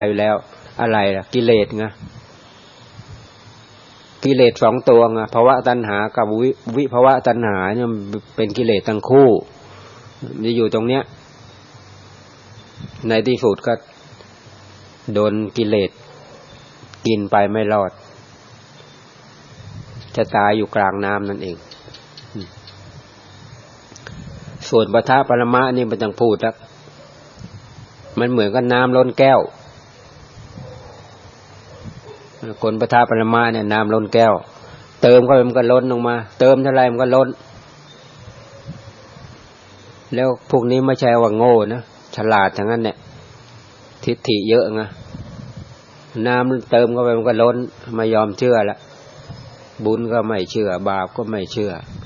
อยู่แล้วอะไรล่ะกิเลสไงกิเลสสองตัวไงภวะตัณหากับวิภวะตัณหาเนี่ยเป็นกิเลสทั้งคู่มันอยู่ตรงเนี้ยในที่สุดก็โดนกิเลสกินไปไม่รอดจะตายอยู่กลางน้ำนั่นเองส่วนปทะปรมะนี่ไม่ต้องพูดแล้วมันเหมือนกับน้ำล้นแก้วคนปทะปรมะเนี่ยน้ำล้นแก้วเติมเข้าไปมันก็ล้นลงมาเติมเท่าไรมันก็ล้นแล้วพวกนี้ไม่ใช่ว่าโง่นะฉลาดทั้งนั้นเนี่ยทิฏฐิเยอะไงน้ำเติมเข้าไปมันก็ล้นไม่ยอมเชื่อละบุญก็ไม่เชื่อบาปก็ไม่เชื่อ